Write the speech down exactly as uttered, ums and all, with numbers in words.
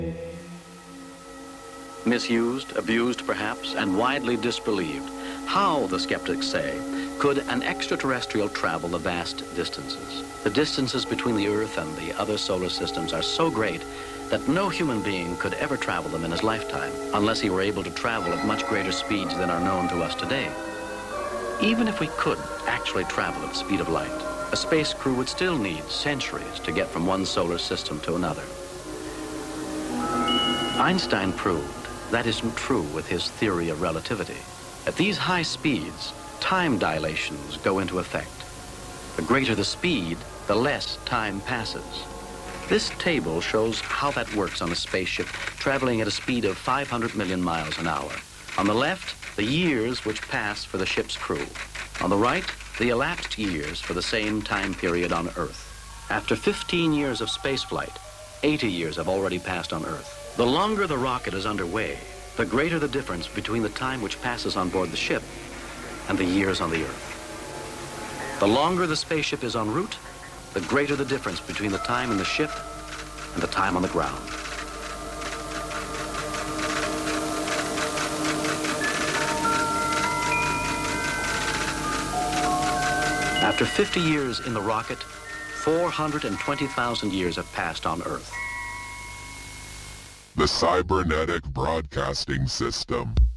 Misused, abused perhaps, and widely disbelieved. How, the skeptics say, could an extraterrestrial travel the vast distances? The distances between the Earth and the other solar systems are so great that no human being could ever travel them in his lifetime unless he were able to travel at much greater speeds than are known to us today. Even if we could actually travel at the speed of light, a space crew would still need centuries to get from one solar system to another. Einstein proved that isn't true with his theory of relativity. At these high speeds, time dilations go into effect. The greater the speed, the less time passes. This table shows how that works on a spaceship traveling at a speed of five hundred million miles an hour. On the left, the years which pass for the ship's crew. On the right, the elapsed years for the same time period on Earth. After fifteen years of spaceflight, eighty years have already passed on Earth. The longer the rocket is underway, the greater the difference between the time which passes on board the ship and the years on the Earth. The longer the spaceship is en route, the greater the difference between the time in the ship and the time on the ground. After fifty years in the rocket, four hundred twenty thousand years have passed on Earth. The Cybernetic Broadcasting System.